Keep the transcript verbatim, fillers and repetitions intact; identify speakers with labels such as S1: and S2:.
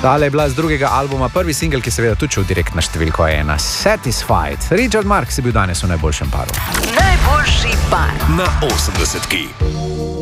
S1: Tale je bila z drugega albuma prvi singel, ki seveda tudi šel direkt na številko ena. Satisfied. Richard Marx je bil danes v najboljšem paru.
S2: Najboljši par
S3: na osemdesetki.